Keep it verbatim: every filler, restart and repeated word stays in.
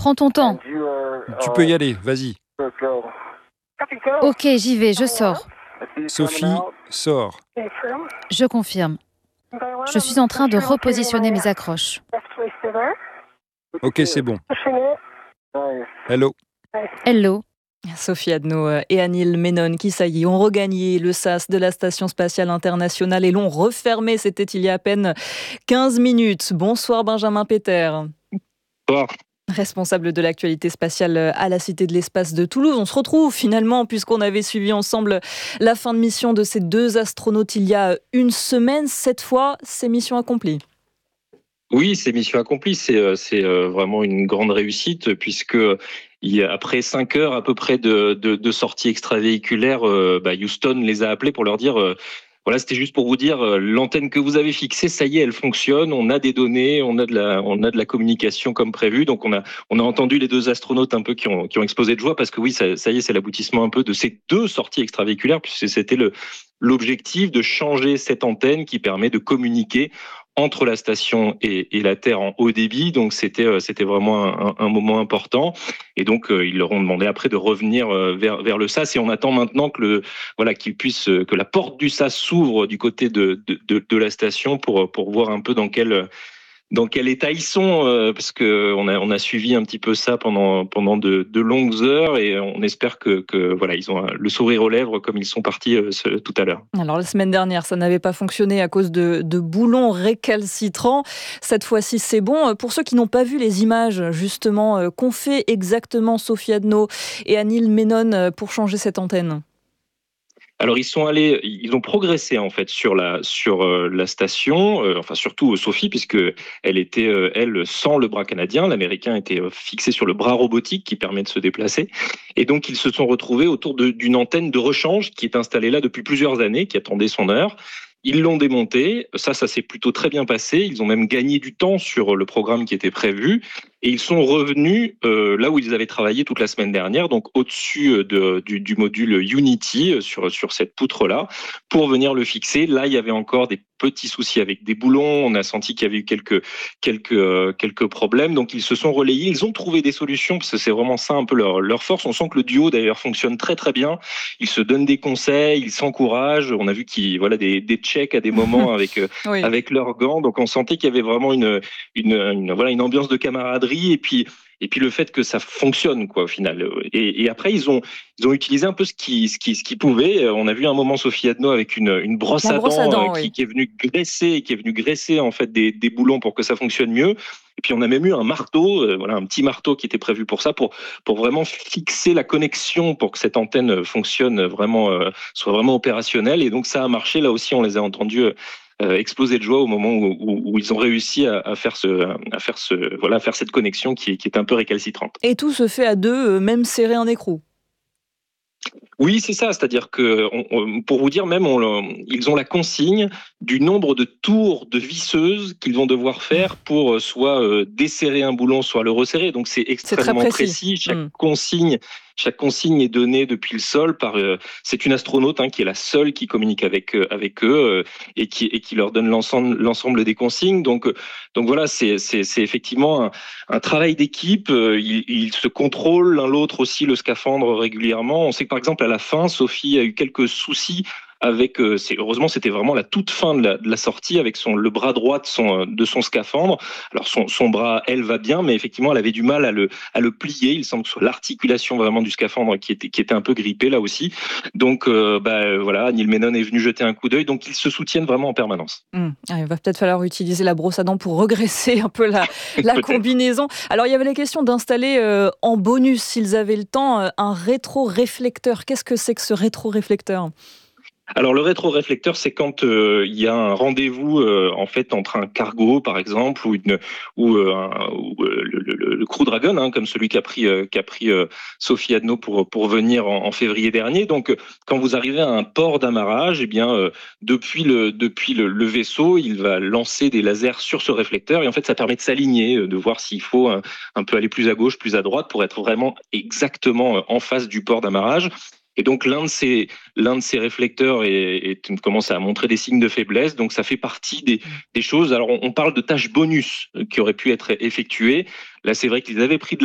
Prends ton temps. Tu peux y aller, vas-y. Ok, j'y vais, je sors. Sophie, sors. Je confirme. Je suis en train de repositionner mes accroches. Ok, c'est bon. Hello. Hello. Sophie Adno et Anil Menon qui, ça y est, ont regagné le sas de la Station Spatiale Internationale et l'ont refermé. C'était il y a à peine quinze minutes. Bonsoir Benjamin Peter. Bonsoir. Responsable de l'actualité spatiale à la Cité de l'Espace de Toulouse. On se retrouve finalement puisqu'on avait suivi ensemble la fin de mission de ces deux astronautes il y a une semaine. Cette fois, c'est mission accomplie. Oui, c'est mission accomplie. C'est, c'est vraiment une grande réussite puisque il y a, après cinq heures à peu près de, de, de sorties extravéhiculaires, euh, bah Houston les a appelés pour leur dire euh, voilà, c'était juste pour vous dire euh, l'antenne que vous avez fixée, ça y est, elle fonctionne. On a des données, on a de la, on a de la communication comme prévu. Donc on a, on a entendu les deux astronautes un peu qui ont, qui ont explosé de joie parce que oui, ça, ça y est, c'est l'aboutissement un peu de ces deux sorties extravéhiculaires puisque c'était le, l'objectif de changer cette antenne qui permet de communiquer entre la station et, et la Terre en haut débit. Donc c'était, c'était vraiment un, un moment important. Et donc euh, ils leur ont demandé après de revenir euh, vers, vers le S A S. Et on attend maintenant que le, voilà, qu'ils puissent, que la porte du S A S s'ouvre du côté de, de, de, de la station pour, pour voir un peu dans quel dans quel état ils sont, euh, parce que on a on a suivi un petit peu ça pendant pendant de, de longues heures et on espère que que voilà, ils ont le sourire aux lèvres comme ils sont partis euh, ce, tout à l'heure. Alors la semaine dernière, ça n'avait pas fonctionné à cause de de boulons récalcitrants. Cette fois-ci, c'est bon. Pour ceux qui n'ont pas vu les images, justement, qu'ont fait exactement Sophie Adno et Anil Menon pour changer cette antenne? Alors ils sont allés, ils ont progressé en fait sur la sur euh, la station, euh, enfin surtout Sophie puisque elle était euh, elle sans le bras canadien, l'américain était euh, fixé sur le bras robotique qui permet de se déplacer, et donc ils se sont retrouvés autour de, d'une antenne de rechange qui est installée là depuis plusieurs années, qui attendait son heure. Ils l'ont démonté, ça, ça s'est plutôt très bien passé. Ils ont même gagné du temps sur le programme qui était prévu. Et ils sont revenus euh, là où ils avaient travaillé toute la semaine dernière, donc au-dessus de, du, du module Unity, sur, sur cette poutre-là, pour venir le fixer. Là, il y avait encore des petits soucis avec des boulons. On a senti qu'il y avait eu quelques, quelques, euh, quelques problèmes. Donc, ils se sont relayés. Ils ont trouvé des solutions, parce que c'est vraiment ça un peu leur, leur force. On sent que le duo, d'ailleurs, fonctionne très, très bien. Ils se donnent des conseils, ils s'encouragent. On a vu qu'ils, voilà, des, des checks à des moments avec, oui. avec leurs gants. Donc, on sentait qu'il y avait vraiment une, une, une, voilà, une ambiance de camaraderie. Et puis, et puis le fait que ça fonctionne, quoi, au final. Et, et après, ils ont, ils ont utilisé un peu ce qu'ils, ce qui, ce qu'ils pouvaient. On a vu un moment Sophie Adno avec une, une brosse à brosse dents, à dents qui, oui. qui est venue graisser, qui est venue graisser en fait des, des boulons pour que ça fonctionne mieux. Et puis on a même eu un marteau, euh, voilà, un petit marteau qui était prévu pour ça, pour pour vraiment fixer la connexion, pour que cette antenne fonctionne vraiment, euh, soit vraiment opérationnelle. Et donc ça a marché. Là aussi, on les a entendus. Euh, Euh, exploser de joie au moment où, où, où ils ont réussi à, à faire ce, à faire ce, voilà, à faire cette connexion qui est, qui est un peu récalcitrante. Et tout se fait à deux, même serré en écrou. Oui, c'est ça. C'est-à-dire que, on, on, pour vous dire, même, on, ils ont la consigne du nombre de tours de visseuses qu'ils vont devoir faire pour soit euh, desserrer un boulon, soit le resserrer. Donc, c'est extrêmement c'est précis. précis. Chaque mmh. consigne, chaque consigne est donnée depuis le sol par. Euh, c'est une astronaute hein, qui est la seule qui communique avec euh, avec eux euh, et qui et qui leur donne l'ensemble l'ensemble des consignes. Donc, euh, donc voilà, c'est c'est c'est effectivement un, un travail d'équipe. Euh, ils, ils se contrôlent l'un l'autre aussi le scaphandre régulièrement. On sait que par exemple à la fin, Sophie a eu quelques soucis avec, euh, c'est, heureusement, c'était vraiment la toute fin de la, de la sortie avec son, le bras droit de son, de son scaphandre. Alors, son, son bras, elle, va bien, mais effectivement, elle avait du mal à le, à le plier. Il semble que ce soit l'articulation vraiment du scaphandre qui était, qui était un peu grippée là aussi. Donc, euh, bah, voilà, Anil Menon est venu jeter un coup d'œil. Donc, ils se soutiennent vraiment en permanence. Mmh. Il va peut-être falloir utiliser la brosse à dents pour regresser un peu la, la combinaison. Alors, il y avait la question d'installer euh, en bonus, s'ils avaient le temps, un rétroréflecteur. Qu'est-ce que c'est que ce rétroréflecteur ? Alors le rétroréflecteur, c'est quand euh, il y a un rendez-vous euh, en fait entre un cargo par exemple ou une ou, euh, un, ou euh, le, le, le Crew Dragon, hein, comme celui qu'a pris euh, qu'a pris euh, Sophie Adno pour pour venir en, en février dernier. Donc quand vous arrivez à un port d'amarrage, eh bien euh, depuis le depuis le, le vaisseau, il va lancer des lasers sur ce réflecteur et en fait ça permet de s'aligner, de voir s'il faut un, un peu aller plus à gauche, plus à droite pour être vraiment exactement en face du port d'amarrage. Et donc l'un de ces l'un de ces réflecteurs est, est, commence à montrer des signes de faiblesse, donc ça fait partie des, des choses. Alors on, on parle de tâches bonus qui auraient pu être effectuées. Là, c'est vrai qu'ils avaient pris de